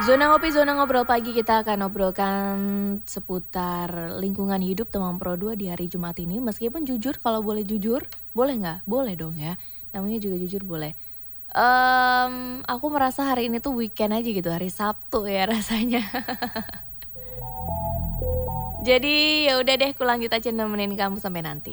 Zona Ngopi, Zona Ngobrol Pagi, kita akan obrolkan seputar lingkungan hidup teman Pro 2 di hari Jumat ini. Meskipun jujur, kalau boleh jujur, boleh nggak? Boleh dong ya, namanya juga jujur boleh. Aku merasa hari ini tuh weekend aja gitu, hari Sabtu ya rasanya. Jadi ya udah deh, aku lanjut aja nemenin kamu sampai nanti.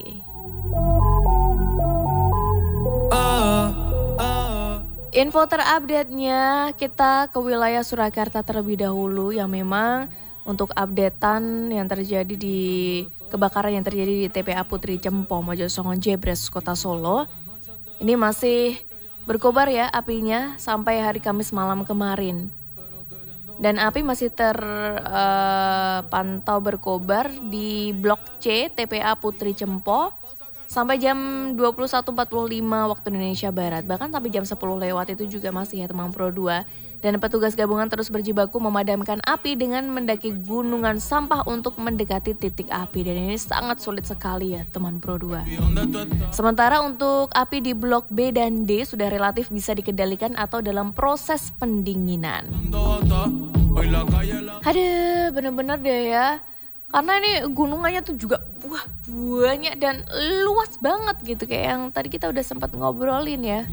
Info terupdate-nya kita ke wilayah Surakarta terlebih dahulu yang memang untuk updatean yang terjadi di kebakaran yang terjadi di TPA Putri Cempo, Mojosongo Jebres, Kota Solo. Ini masih berkobar ya apinya sampai hari Kamis malam kemarin. Dan api masih terpantau berkobar di Blok C TPA Putri Cempo sampai jam 21.45 waktu Indonesia Barat. Bahkan sampai jam 10 lewat itu juga masih ya teman Pro 2. Dan petugas gabungan terus berjibaku memadamkan api dengan mendaki gunungan sampah untuk mendekati titik api. Dan ini sangat sulit sekali ya teman Pro 2. Sementara untuk api di Blok B dan D sudah relatif bisa dikendalikan atau dalam proses pendinginan. Aduh, bener-bener deh ya. Karena ini gunungannya tuh juga banyak dan luas banget gitu. Kayak yang tadi kita udah sempat ngobrolin ya.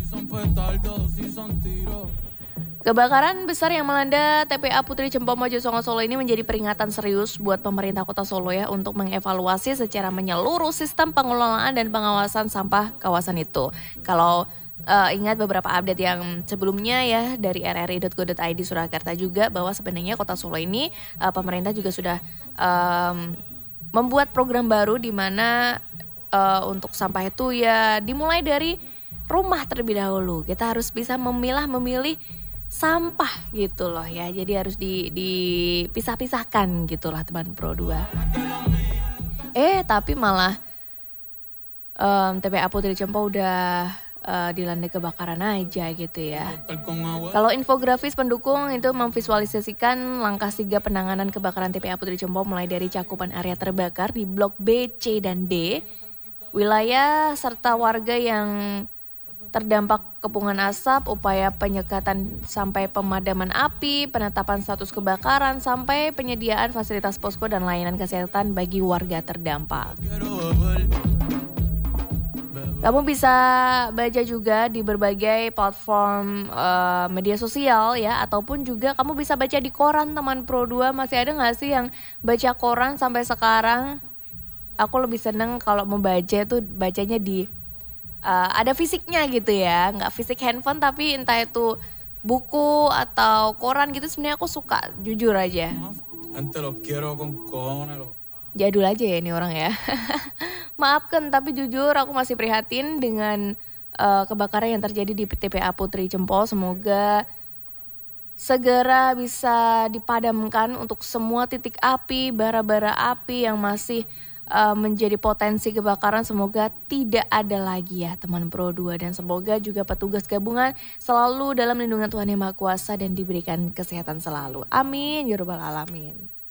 Kebakaran besar yang melanda TPA Putri Cempo Mojosongo Solo ini menjadi peringatan serius buat pemerintah kota Solo ya. Untuk mengevaluasi secara menyeluruh sistem pengelolaan dan pengawasan sampah kawasan itu. Kalau ingat beberapa update yang sebelumnya ya dari rri.go.id Surakarta juga bahwa sebenarnya kota Solo ini pemerintah juga sudah membuat program baru di mana untuk sampah itu ya dimulai dari rumah terlebih dahulu. Kita harus bisa memilih sampah gitu loh ya. Jadi harus dipisah-pisahkan gitulah teman Pro 2. Tapi malah TPA Putri Cempo udah dilanda kebakaran aja gitu ya. Kalau infografis pendukung itu memvisualisasikan langkah sigap penanganan kebakaran TPA Putri Cempo mulai dari cakupan area terbakar di Blok B, C, dan D, wilayah serta warga yang terdampak kepungan asap, upaya penyekatan sampai pemadaman api, penetapan status kebakaran, sampai penyediaan fasilitas posko dan layanan kesehatan bagi warga terdampak. Kamu bisa baca juga di berbagai platform media sosial ya. Ataupun juga kamu bisa baca di koran teman Pro 2. Masih ada gak sih yang baca koran sampai sekarang? Aku lebih seneng kalau membaca tuh bacanya di ada fisiknya gitu ya. Gak fisik handphone tapi entah itu buku atau koran gitu. Sebenarnya aku suka, jujur aja. Jadul aja ya ini orang ya. Maafkan tapi jujur aku masih prihatin dengan kebakaran yang terjadi di TPA Putri Cempo. Semoga segera bisa dipadamkan untuk semua titik api, bara-bara api yang masih menjadi potensi kebakaran. Semoga tidak ada lagi ya teman Pro 2. Dan semoga juga petugas gabungan selalu dalam lindungan Tuhan Yang Maha Kuasa dan diberikan kesehatan selalu. Amin ya rabbal alamin.